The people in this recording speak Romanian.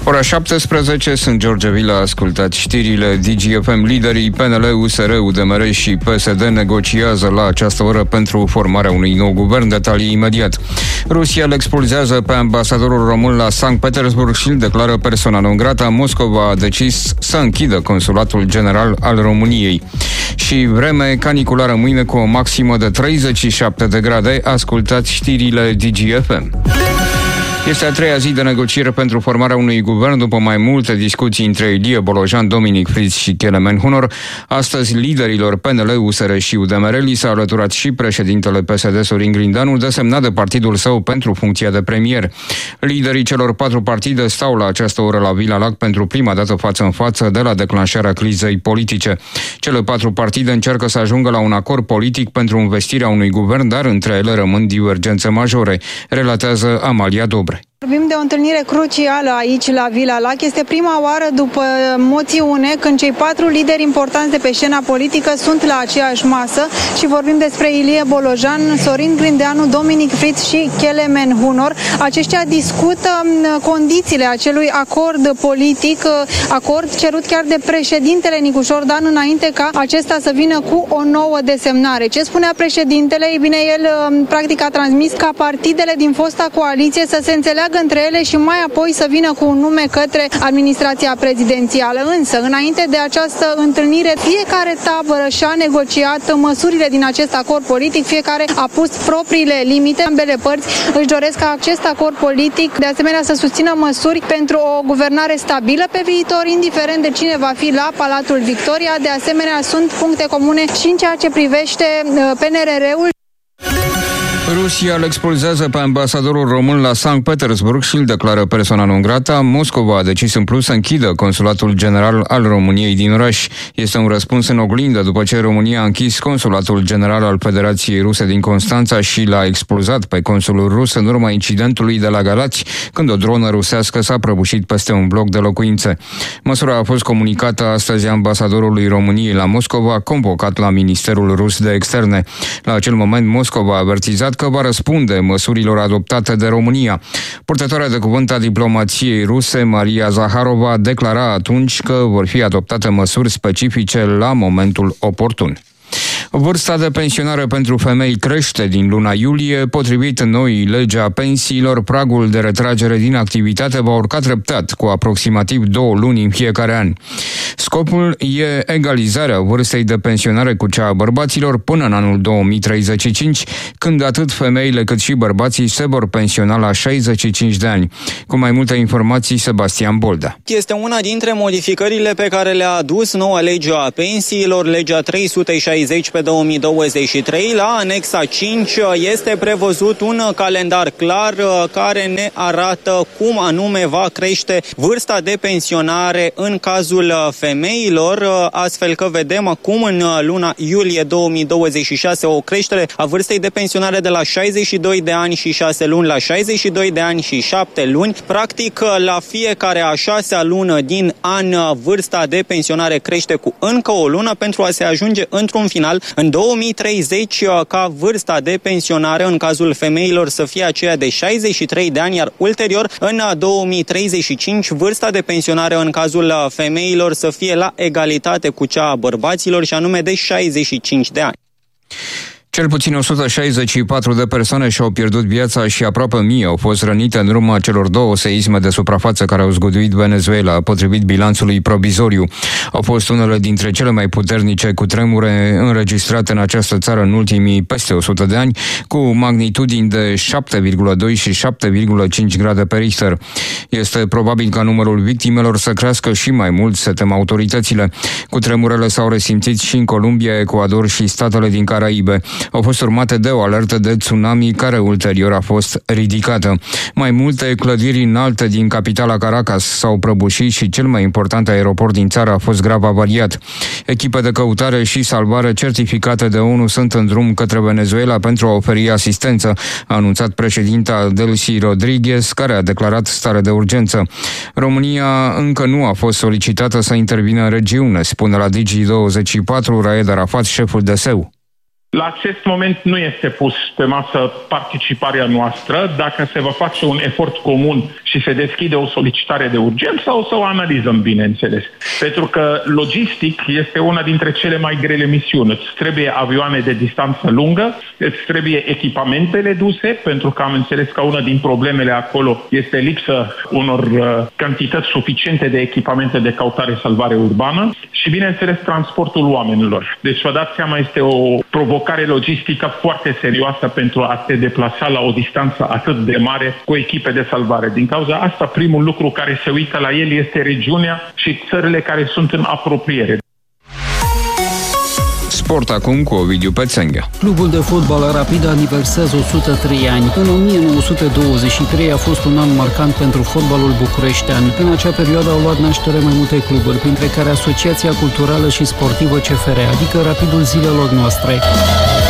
Ora 17, sunt George Vila, ascultați știrile DGFM. Liderii PNL, USR, UDMR și PSD negociază la această oră pentru formarea unui nou guvern. Detalii imediat. Rusia îl expulzează pe ambasadorul român la Sankt Petersburg și îl declară persoana non grata. Moscova a decis să închidă consulatul general al României. Și vreme caniculară mâine cu o maximă de 37 de grade. Ascultați știrile DGFM. Este a treia zi de negociere pentru formarea unui guvern după mai multe discuții între Ilie Bolojan, Dominic Fritz și Kelemen Hunor. Astăzi, liderilor PNL, USR și UDMR li s-a alăturat și președintele PSD, Sorin Grindeanu, desemnat de partidul său pentru funcția de premier. Liderii celor 4 partide stau la această oră la Vila Lac pentru prima dată față în față de la declanșarea crizei politice. Cele 4 partide încearcă să ajungă la un acord politic pentru învestirea unui guvern, dar între ele rămân divergențe majore, relatează Amalia Dobre. Vorbim de o întâlnire crucială aici la Vila Lac. Este prima oară după moțiune când cei 4 lideri importanți de pe scena politică sunt la aceeași masă și vorbim despre Ilie Bolojan, Sorin Grindeanu, Dominic Fritz și Kelemen Hunor. Aceștia discută condițiile acelui acord politic, acord cerut chiar de președintele Nicușor Dan înainte ca acesta să vină cu o nouă desemnare. Ce spunea președintele? Ei bine, el practic a transmis ca partidele din fosta coaliție să se înțeleagă între ele și mai apoi să vină cu un nume către administrația prezidențială. Însă, înainte de această întâlnire, fiecare tabără și-a negociat măsurile din acest acord politic, fiecare a pus propriile limite. Ambele părți își doresc ca acest acord politic, de asemenea, să susțină măsuri pentru o guvernare stabilă pe viitor, indiferent de cine va fi la Palatul Victoria. De asemenea, sunt puncte comune și în ceea ce privește PNRR-ul. Rusia îl expulzează pe ambasadorul român la Sankt Petersburg și îl declară persoana non grata. Moscova a decis în plus să închidă consulatul general al României din oraș. Este un răspuns în oglindă după ce România a închis consulatul general al Federației Ruse din Constanța și l-a expulzat pe consulul rus în urma incidentului de la Galați, când o dronă rusească s-a prăbușit peste un bloc de locuințe. Măsura a fost comunicată astăzi ambasadorului României la Moscova, convocat la Ministerul Rus de Externe. La acel moment, Moscova a avertizat că va răspunde măsurilor adoptate de România. Purtătoarea de cuvânt a diplomației ruse, Maria Zaharova, declara atunci că vor fi adoptate măsuri specifice la momentul oportun. Vârsta de pensionare pentru femei crește din luna iulie. Potrivit noii legi a pensiilor, pragul de retragere din activitate va urca treptat, cu aproximativ 2 luni în fiecare an. Scopul e egalizarea vârstei de pensionare cu cea a bărbaților până în anul 2035, când atât femeile cât și bărbații se vor pensiona la 65 de ani. Cu mai multe informații, Sebastian Bolda. Este una dintre modificările pe care le-a adus noua lege a pensiilor, legea 360 pe 2023. La anexa 5 este prevăzut un calendar clar care ne arată cum anume va crește vârsta de pensionare în cazul femeilor, astfel că vedem acum în luna iulie 2026 o creștere a vârstei de pensionare de la 62 de ani și 6 luni la 62 de ani și 7 luni. Practic, la fiecare a 6-a lună din an, vârsta de pensionare crește cu încă o lună pentru a se ajunge într-un final în 2030 ca vârsta de pensionare în cazul femeilor să fie aceea de 63 de ani, iar ulterior în 2035 vârsta de pensionare în cazul femeilor să fie la egalitate cu cea a bărbaților și anume de 65 de ani. Cel puțin 164 de persoane și-au pierdut viața și aproape 1000 au fost rănite în urma celor 2 seisme de suprafață care au zguduit Venezuela, potrivit bilanțului provizoriu. Au fost unele dintre cele mai puternice cutremure înregistrate în această țară în ultimii peste 100 de ani, cu magnitudini de 7,2 și 7,5 grade pe Richter. Este probabil ca numărul victimelor să crească și mai mult, se tem autoritățile. Cutremurele s-au resimțit și în Columbia, Ecuador și statele din Caraibe. Au fost urmate de o alertă de tsunami care ulterior a fost ridicată. Mai multe clădiri înalte din capitala Caracas s-au prăbușit și cel mai important aeroport din țară a fost grav avariat. Echipe de căutare și salvare certificate de ONU sunt în drum către Venezuela pentru a oferi asistență, a anunțat președinta Delcy Rodriguez, care a declarat stare de urgență. România încă nu a fost solicitată să intervină în regiune, spune la Digi24 Raed Arafat, șeful DSU. La acest moment nu este pus pe masă participarea noastră. Dacă se va face un efort comun și se deschide o solicitare de urgență, o să o analizăm, bineînțeles. Pentru că logistic este una dintre cele mai grele misiuni. Îți trebuie avioane de distanță lungă, îți trebuie echipamentele duse, pentru că am înțeles că una din problemele acolo este lipsă unor cantități suficiente de echipamente de căutare-salvare urbană și, bineînțeles, transportul oamenilor. Deci, vă dați seama, este o provocare logistică foarte serioasă pentru a te deplasa la o distanță atât de mare cu echipe de salvare. Din cauza asta, primul lucru care se uită la el este regiunea și țările care sunt în apropiere. Sport acum cu Ovidiu Pețenghea. Clubul de fotbal Rapid aniversează 103 ani. În 1923 a fost un an marcant pentru fotbalul bucureștean. În acea perioadă au luat naștere mai multe cluburi, printre care Asociația Culturală și Sportivă CFR, adică Rapidul zilelor noastre.